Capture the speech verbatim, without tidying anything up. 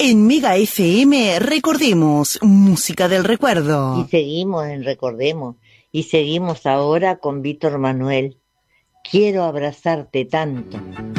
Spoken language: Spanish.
En Mega F M recordemos música del Y recuerdo. seguimos en Recordemos. Y seguimos ahora con Víctor Manuel. Quiero abrazarte tanto.